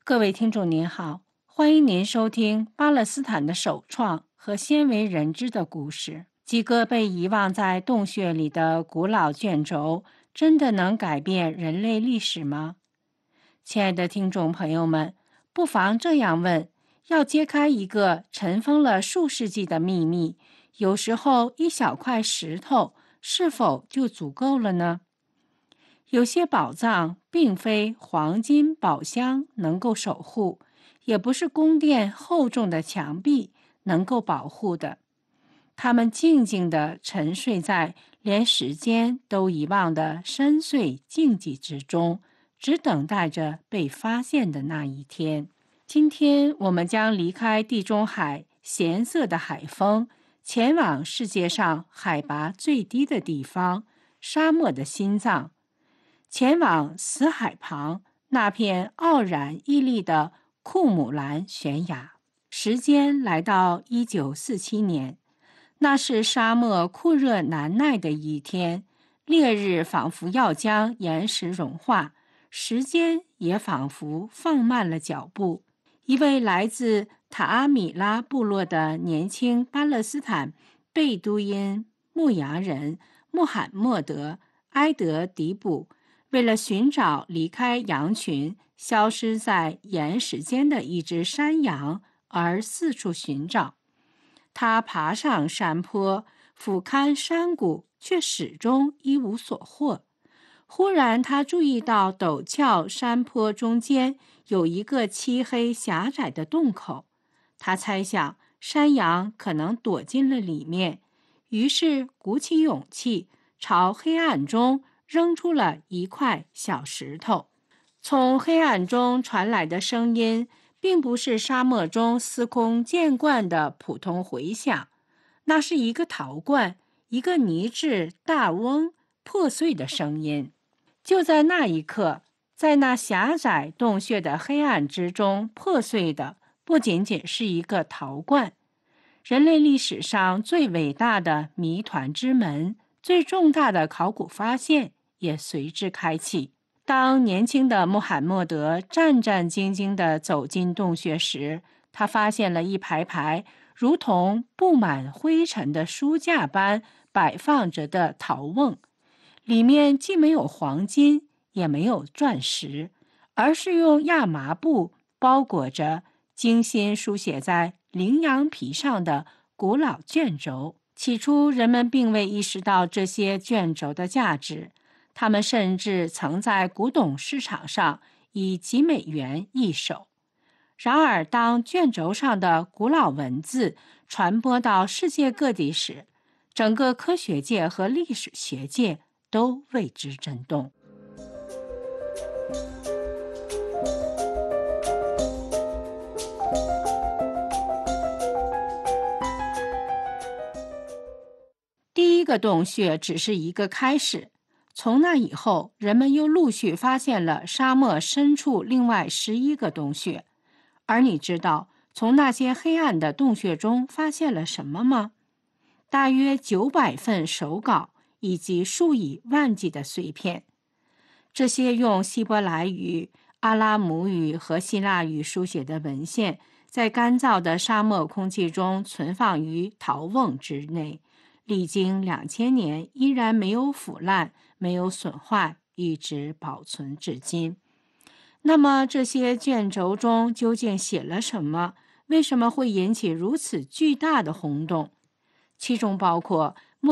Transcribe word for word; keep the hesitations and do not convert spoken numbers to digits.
各位听众您好，欢迎您收听巴勒斯坦的首创和鲜为人知的故事。几个被遗忘在洞穴里的古老卷轴，真的能改变人类历史吗？亲爱的听众朋友们，不妨这样问：要揭开一个尘封了数世纪的秘密，有时候一小块石头是否就足够了呢？有些宝藏并非黄金宝箱能够守护，也不是宫殿厚重的墙壁能够保护的。它们静静地沉睡在连时间都遗忘的深邃静寂之中，只等待着被发现的那一天。今天我们将离开地中海咸涩的海风，前往世界上海拔最低的地方——沙漠的心脏。前往死海旁那片傲然屹立的库姆兰悬崖。时间来到一九四七年，那是沙漠酷热难耐的一天，烈日仿佛要将岩石融化，时间也仿佛放慢了脚步。一位来自塔阿米拉部落的年轻巴勒斯坦贝都因牧羊人穆罕默德·埃德迪卜，为了寻找离开羊群、消失在岩石间的一只山羊而四处寻找。他爬上山坡，俯瞰山谷，却始终一无所获。忽然，他注意到陡峭山坡中间有一个漆黑狭窄的洞口。他猜想山羊可能躲进了里面，于是鼓起勇气，朝黑暗中扔出了一块小石头。从黑暗中传来的声音并不是沙漠中司空见惯的普通回响，那是一个陶罐，一个泥质大瓮破碎的声音。就在那一刻，在那狭窄洞穴的黑暗之中，破碎的不仅仅是一个陶罐，人类历史上最伟大的谜团之门，最重大的考古发现也随之开启。当年轻的穆罕默德战战兢兢地走进洞穴时，他发现了一排排如同布满灰尘的书架般摆放着的陶瓮，里面既没有黄金，也没有钻石，而是用亚麻布包裹着精心书写在羚羊皮上的古老卷轴。起初，人们并未意识到这些卷轴的价值，他们甚至曾在古董市场上以几美元一手。然而，当卷轴上的古老文字传播到世界各地时，整个科学界和历史学界都为之震动。第一个洞穴只是一个开始，从那以后，人们又陆续发现了沙漠深处另外十一个洞穴。而你知道从那些黑暗的洞穴中发现了什么吗？大约九百份手稿以及数以万计的碎片。这些用希伯来语、阿拉姆语和希腊语书写的文献，在干燥的沙漠空气中存放于陶瓮之内，历经两千年依然没有腐烂，没有损坏，一直保存至今。那么这些卷轴中究竟写了什么？为什么会引起如此巨大的轰动？其中包括